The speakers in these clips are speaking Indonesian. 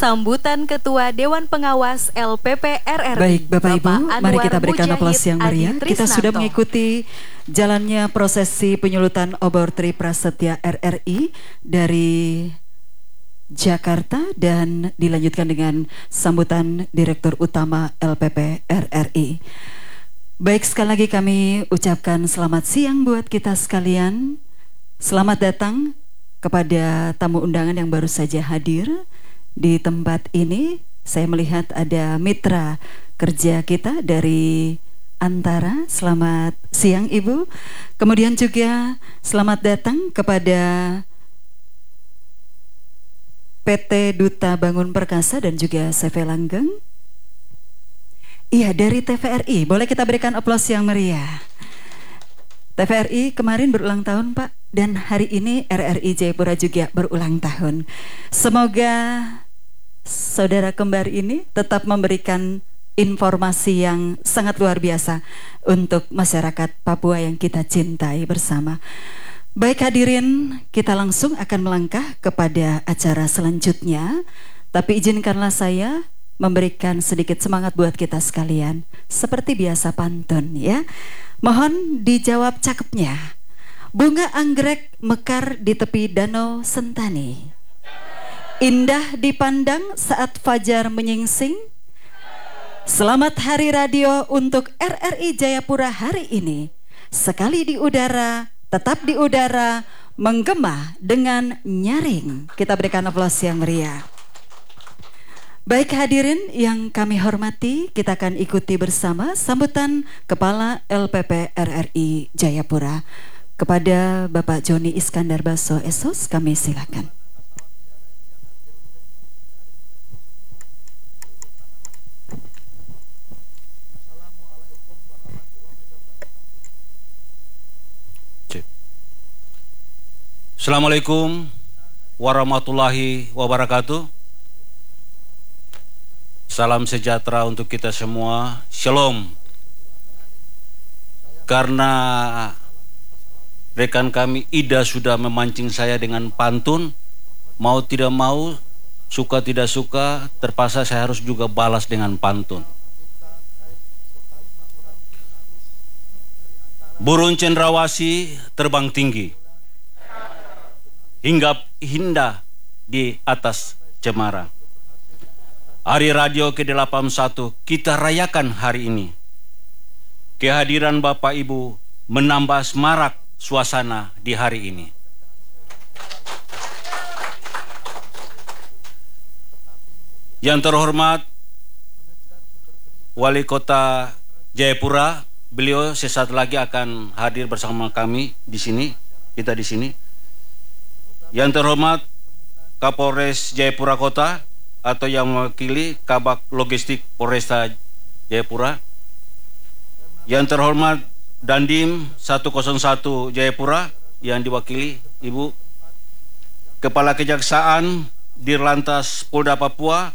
sambutan Ketua Dewan Pengawas LPP RRI. Baik Bapak Ibu, mari kita berikan Mujahid aplaus yang meriah. Adi Kita sudah Trisnanto. mengikuti jalannya prosesi penyulutan obor Tri Prasetya RRI dari Jakarta dan dilanjutkan dengan sambutan Direktur Utama LPP RRI. Baik, sekali lagi kami ucapkan selamat siang buat kita sekalian. Selamat datang kepada tamu undangan yang baru saja hadir di tempat ini. Saya melihat ada mitra kerja kita dari Antara. Selamat siang Ibu. Kemudian juga selamat datang kepada PT Duta Bangun Perkasa dan juga CV Langgeng. Iya, dari TVRI. Boleh kita berikan aplaus yang meriah. TVRI kemarin berulang tahun Pak, dan hari ini RRI Jayapura juga berulang tahun. Semoga saudara kembar ini tetap memberikan informasi yang sangat luar biasa untuk masyarakat Papua yang kita cintai bersama. Baik hadirin, kita langsung akan melangkah kepada acara selanjutnya. Tapi izinkanlah saya memberikan sedikit semangat buat kita sekalian. Seperti biasa pantun ya. Mohon dijawab cakepnya. Bunga anggrek mekar di tepi danau Sentani. Indah dipandang saat fajar menyingsing. Selamat Hari Radio untuk RRI Jayapura hari ini. Sekali di udara, tetap di udara, menggema dengan nyaring. Kita berikan aplaus yang meriah. Baik hadirin yang kami hormati, kita akan ikuti bersama sambutan Kepala LPP RRI Jayapura. Kepada Bapak Joni Iskandar Baso Esos, kami silakan. Assalamualaikum warahmatullahi wabarakatuh. Salam sejahtera untuk kita semua. Shalom. Karena rekan kami Ida sudah memancing saya dengan pantun, mau tidak mau, suka tidak suka, terpaksa saya harus juga balas dengan pantun. Burung cendrawasih terbang tinggi, hinggap indah di atas cemara. Hari Radio ke-81 kita rayakan hari ini. Kehadiran Bapak Ibu menambah semarak suasana di hari ini. Yang terhormat Wali Kota Jayapura, beliau sesaat lagi akan hadir bersama kami di sini, kita di sini. Yang terhormat Kapolres Jayapura Kota atau yang mewakili Kabak Logistik Polresta Jayapura. Yang terhormat Dandim 101 Jayapura yang diwakili Ibu Kepala Kejaksaan Dirlantas Polda Papua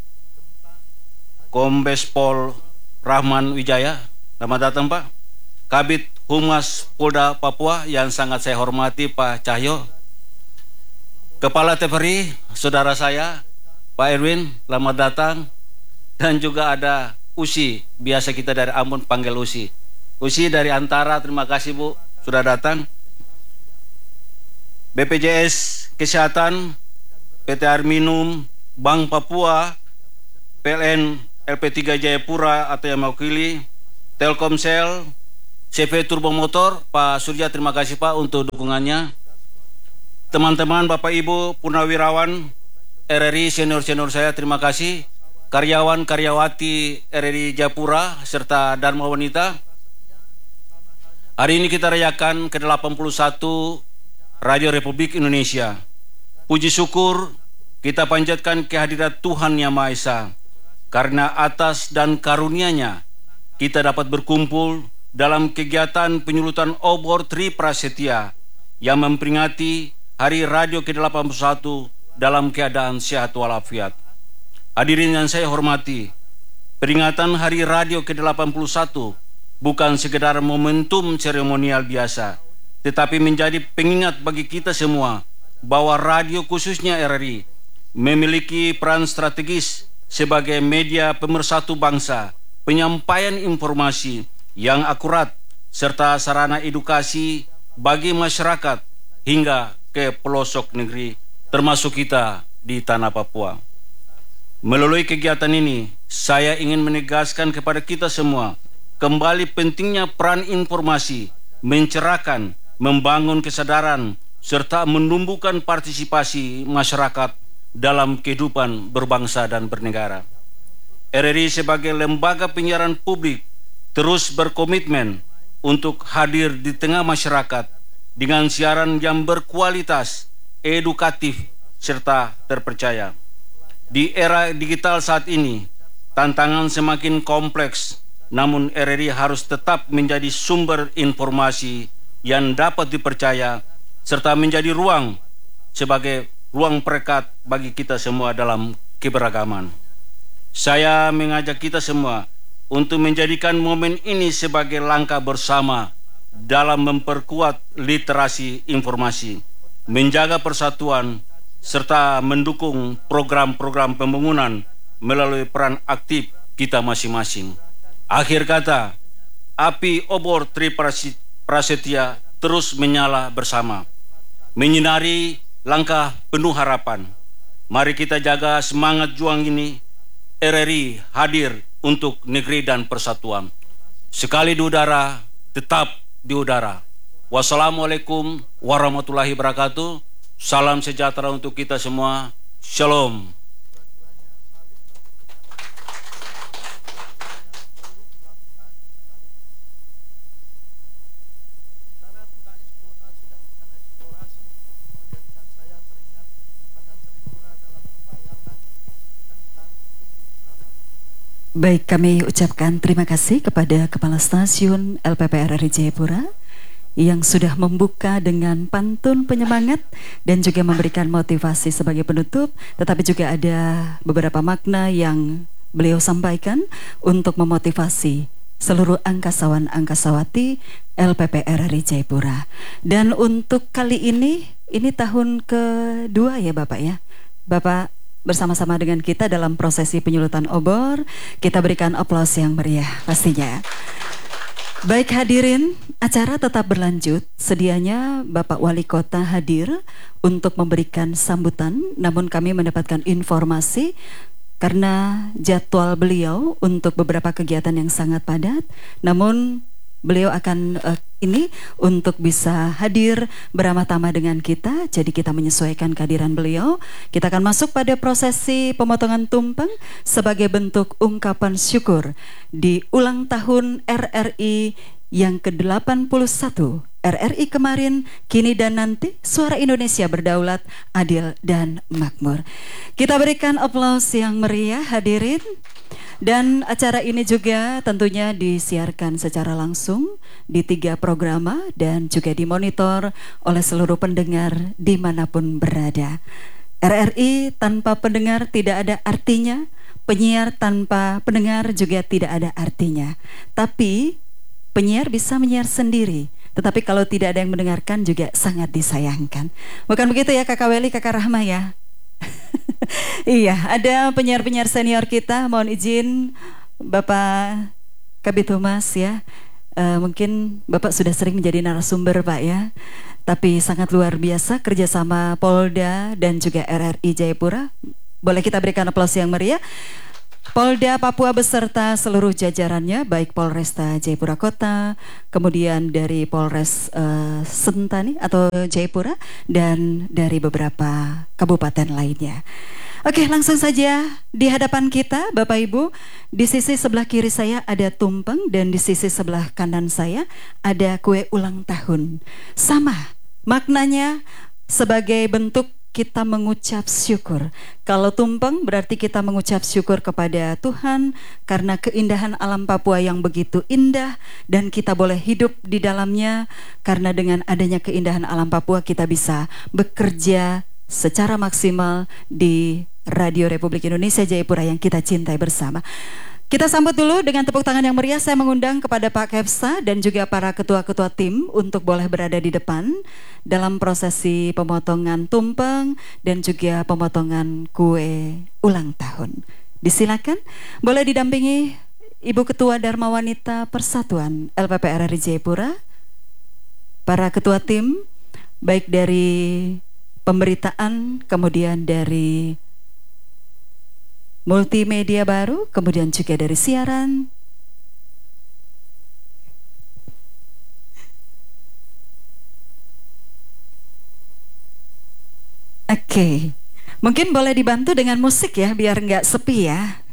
Kombes Pol Rahman Wijaya. Selamat datang Pak. Kabid Humas Polda Papua yang sangat saya hormati Pak Cahyo. Kepala TVRI saudara saya Pak Erwin, selamat datang. Dan juga ada Usi, biasa kita dari Ambon panggil Usi. Usi dari Antara, terima kasih Bu, sudah datang. BPJS Kesehatan, PT Air Minum, Bank Papua, PLN LP3 Jayapura atau yang mewakili, Telkomsel, CV Turbo Motor, Pak Surya terima kasih Pak untuk dukungannya. Teman-teman, Bapak Ibu, Purnawirawan, RRI senior-senior saya terima kasih. Karyawan-karyawati RRI Jayapura serta Dharma Wanita. Hari ini kita rayakan ke-81 Radio Republik Indonesia. Puji syukur kita panjatkan kehadirat Tuhan Yang Maha Esa. Karena atas dan karunia-Nya kita dapat berkumpul dalam kegiatan penyulutan obor Tri Prasetya yang memperingati Hari Radio ke-81 dalam keadaan sehat walafiat. Hadirin yang saya hormati, peringatan Hari Radio ke-81 bukan sekedar momentum seremonial biasa, tetapi menjadi pengingat bagi kita semua bahwa radio khususnya RRI memiliki peran strategis sebagai media pemersatu bangsa, penyampaian informasi yang akurat, serta sarana edukasi bagi masyarakat hingga ke pelosok negeri, termasuk kita di tanah Papua. Melalui kegiatan ini, saya ingin menegaskan kepada kita semua kembali pentingnya peran informasi, mencerahkan, membangun kesadaran, serta menumbuhkan partisipasi masyarakat dalam kehidupan berbangsa dan bernegara. RRI sebagai lembaga penyiaran publik terus berkomitmen untuk hadir di tengah masyarakat dengan siaran yang berkualitas, edukatif, serta terpercaya. Di era digital saat ini, tantangan semakin kompleks, namun RRI harus tetap menjadi sumber informasi yang dapat dipercaya, serta menjadi ruang sebagai ruang perekat bagi kita semua dalam keberagaman. Saya mengajak kita semua untuk menjadikan momen ini sebagai langkah bersama dalam memperkuat literasi informasi, menjaga persatuan, serta mendukung program-program pembangunan melalui peran aktif kita masing-masing. Akhir kata, api obor Tri Prasetya terus menyala bersama, menyinari langkah penuh harapan. Mari kita jaga semangat juang ini. RRI hadir untuk negeri dan persatuan. Sekali di udara, tetap di udara. Wassalamualaikum warahmatullahi wabarakatuh. Salam sejahtera untuk kita semua. Shalom. Baik, kami ucapkan terima kasih kepada Kepala Stasiun LPP RRI Jayapura yang sudah membuka dengan pantun penyemangat dan juga memberikan motivasi sebagai penutup, tetapi juga ada beberapa makna yang beliau sampaikan untuk memotivasi seluruh angkasawan-angkasawati LPP RRI Jayapura. Dan untuk kali ini tahun kedua ya Bapak ya. Bapak bersama-sama dengan kita dalam prosesi penyulutan obor. Kita berikan aplaus yang meriah pastinya. Baik hadirin, acara tetap berlanjut. Sedianya Bapak Wali Kota hadir untuk memberikan sambutan, namun kami mendapatkan informasi karena jadwal beliau untuk beberapa kegiatan yang sangat padat, namun beliau akan ini untuk bisa hadir beramah-tamah dengan kita. Jadi kita menyesuaikan kehadiran beliau. Kita akan masuk pada prosesi pemotongan tumpeng sebagai bentuk ungkapan syukur di ulang tahun RRI yang ke-81. RRI kemarin, kini dan nanti, suara Indonesia berdaulat, adil dan makmur. Kita berikan aplaus yang meriah hadirin. Dan acara ini juga tentunya disiarkan secara langsung di 3 programa dan juga dimonitor oleh seluruh pendengar dimanapun berada. RRI tanpa pendengar tidak ada artinya, penyiar tanpa pendengar juga tidak ada artinya. Tapi penyiar bisa menyiar sendiri, tetapi kalau tidak ada yang mendengarkan juga sangat disayangkan. Bukan begitu ya Kakak Weli, Kakak Rahma ya? Iya, ada penyiar-penyiar senior kita. Mohon izin Bapak Kabid Humas ya. Mungkin Bapak sudah sering menjadi narasumber Pak ya. Tapi sangat luar biasa kerjasama Polda dan juga RRI Jayapura. Boleh kita berikan aplaus yang meriah. Polda Papua beserta seluruh jajarannya, baik Polresta Jayapura Kota, kemudian dari Polres Sentani atau Jayapura, dan dari beberapa kabupaten lainnya. Oke, langsung saja di hadapan kita Bapak Ibu. Di sisi sebelah kiri saya ada tumpeng dan di sisi sebelah kanan saya ada kue ulang tahun. Sama maknanya sebagai bentuk kita mengucap syukur. Kalau tumpeng berarti kita mengucap syukur kepada Tuhan karena keindahan alam Papua yang begitu indah dan kita boleh hidup di dalamnya. Karena dengan adanya keindahan alam Papua kita bisa bekerja secara maksimal di Radio Republik Indonesia Jayapura yang kita cintai bersama. Kita sambut dulu dengan tepuk tangan yang meriah. Saya mengundang kepada Pak Kepsa dan juga para ketua-ketua tim untuk boleh berada di depan dalam prosesi pemotongan tumpeng dan juga pemotongan kue ulang tahun. Disilakan, boleh didampingi Ibu Ketua Dharma Wanita Persatuan LPP RRI Jayapura, para ketua tim, baik dari pemberitaan, kemudian dari multimedia baru, kemudian juga dari siaran. Oke, mungkin boleh dibantu dengan musik ya, biar nggak sepi ya.